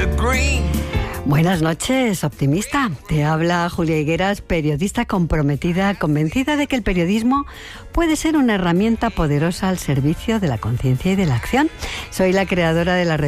Buenas noches, optimista. Te habla Julia Higueras, periodista comprometida, convencida de que el periodismo puede ser una herramienta poderosa al servicio de la conciencia y de la acción. Soy la creadora de la